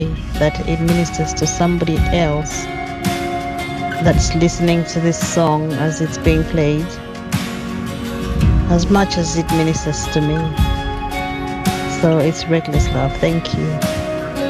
that it ministers to somebody else that's listening to this song as it's being played, as much as it ministers to me. So it's reckless love. Thank you.